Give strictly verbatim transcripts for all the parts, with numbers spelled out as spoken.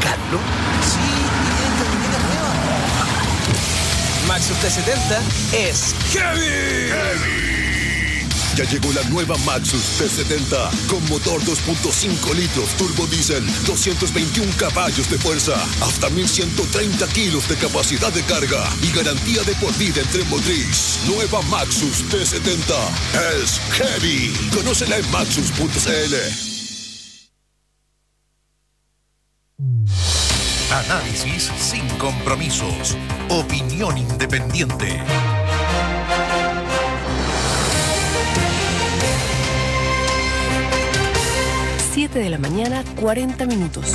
Carlos. Sí, pidiendo muñeca nueva. Maxus T setenta es heavy. ¡Heavy! Ya llegó la nueva Maxus T setenta con motor dos punto cinco litros turbo diésel, doscientos veintiún caballos de fuerza, hasta mil ciento treinta kilos de capacidad de carga y garantía de por vida en tren motriz. Nueva Maxus T setenta es heavy. Conócela en maxus punto c l. Análisis sin compromisos. Opinión independiente. siete de la mañana, cuarenta minutos.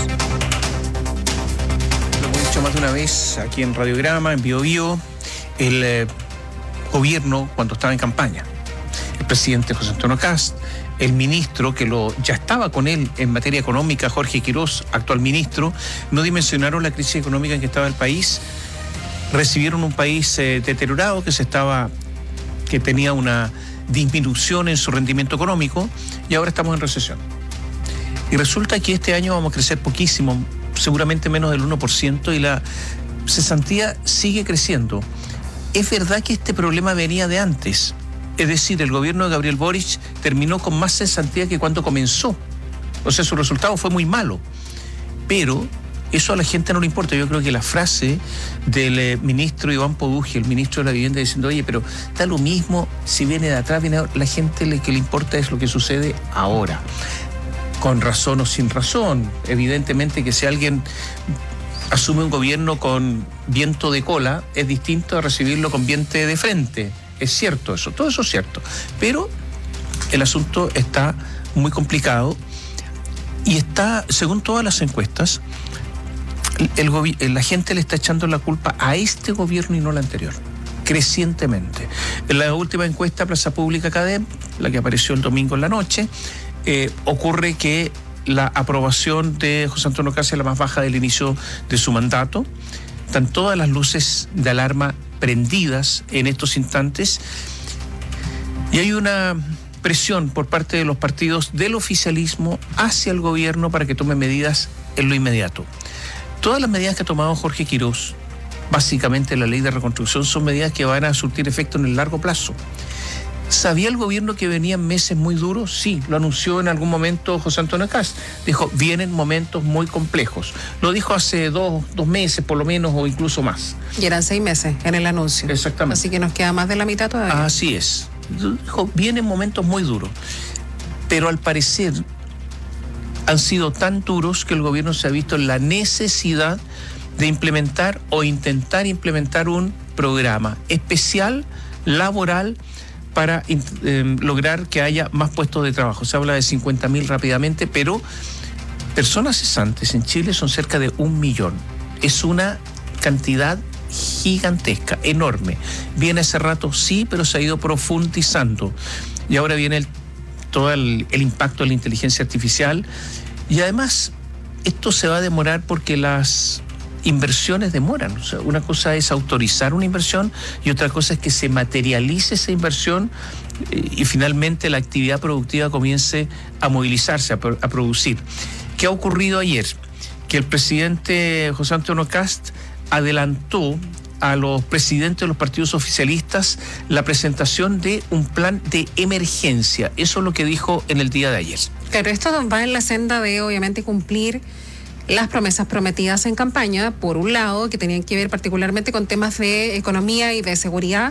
Lo hemos dicho más de una vez aquí en Radiograma, en Bio Bio, el eh, gobierno cuando estaba en campaña, el presidente José Antonio Kast, el ministro que lo ya estaba con él en materia económica, Jorge Quirós, actual ministro, no dimensionaron la crisis económica en que estaba el país, recibieron un país eh, deteriorado que se estaba, que tenía una disminución en su rendimiento económico y ahora estamos en recesión. Y resulta que este año vamos a crecer poquísimo, seguramente menos del uno por ciento, y la cesantía sigue creciendo. Es verdad que este problema venía de antes. Es decir, el gobierno de Gabriel Boric terminó con más cesantía que cuando comenzó. O sea, su resultado fue muy malo. Pero eso a la gente no le importa. Yo creo que la frase del eh, ministro Iván Poduje, el ministro de la Vivienda, diciendo, oye, pero está lo mismo si viene de atrás, viene de ahora. La gente lo que le importa es lo que sucede ahora. Con razón o sin razón. Evidentemente que si alguien asume un gobierno con viento de cola, es distinto a recibirlo con viento de frente. Es cierto eso, todo eso es cierto. Pero el asunto está muy complicado y está, según todas las encuestas, el, el, la gente le está echando la culpa a este gobierno y no al anterior, crecientemente. En la última encuesta Plaza Pública Cadem, la que apareció el domingo en la noche, Eh, ocurre que la aprobación de José Antonio Kast es la más baja del inicio de su mandato. Están todas las luces de alarma prendidas en estos instantes y hay una presión por parte de los partidos del oficialismo hacia el gobierno para que tome medidas en lo inmediato. Todas las medidas que ha tomado Jorge Quirós, básicamente la ley de reconstrucción, son medidas que van a surtir efecto en el largo plazo. ¿Sabía el gobierno que venían meses muy duros? Sí, lo anunció en algún momento José Antonio Kast. Dijo, vienen momentos muy complejos. Lo dijo hace dos, dos meses por lo menos o incluso más. Y eran seis meses en el anuncio. Exactamente. Así que nos queda más de la mitad todavía. Así es. Dijo, vienen momentos muy duros. Pero al parecer han sido tan duros que el gobierno se ha visto en la necesidad de implementar o intentar implementar un programa especial, laboral, para eh, lograr que haya más puestos de trabajo. Se habla de cincuenta mil rápidamente, pero personas cesantes en Chile son cerca de un millón. Es una cantidad gigantesca, enorme. Viene hace rato, sí, pero se ha ido profundizando. Y ahora viene el, todo el, el impacto de la inteligencia artificial. Y además, esto se va a demorar porque las inversiones demoran. O sea, una cosa es autorizar una inversión y otra cosa es que se materialice esa inversión y, y finalmente la actividad productiva comience a movilizarse, a, a producir. ¿Qué ha ocurrido ayer? Que el presidente José Antonio Kast adelantó a los presidentes de los partidos oficialistas la presentación de un plan de emergencia. Eso es lo que dijo en el día de ayer. Pero esto va en la senda de, obviamente, cumplir las promesas prometidas en campaña, por un lado, que tenían que ver particularmente con temas de economía y de seguridad.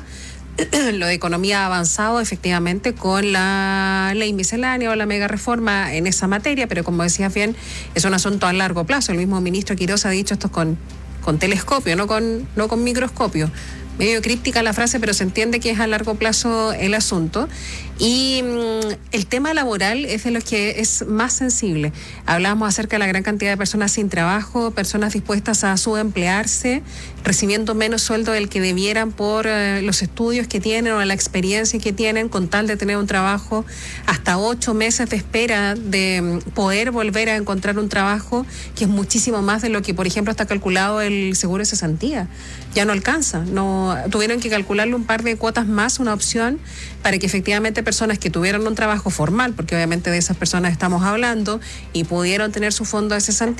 Lo de economía ha avanzado efectivamente con la ley miscelánea o la mega reforma en esa materia, pero como decías bien, es un asunto a largo plazo. El mismo ministro Quirós ha dicho esto con, con telescopio, no con, no con microscopio. Medio críptica la frase, pero se entiende que es a largo plazo el asunto. Y mmm, el tema laboral es de los que es más sensible. Hablábamos acerca de la gran cantidad de personas sin trabajo, personas dispuestas a subemplearse, recibiendo menos sueldo del que debieran por eh, los estudios que tienen o la experiencia que tienen, con tal de tener un trabajo, hasta ocho meses de espera de poder volver a encontrar un trabajo, que es muchísimo más de lo que, por ejemplo, está calculado el seguro de cesantía. Ya no alcanza, no tuvieron que calcularle un par de cuotas más, una opción, para que efectivamente personas que tuvieron un trabajo formal, porque obviamente de esas personas estamos hablando, y pudieron tener su fondo de cesantía,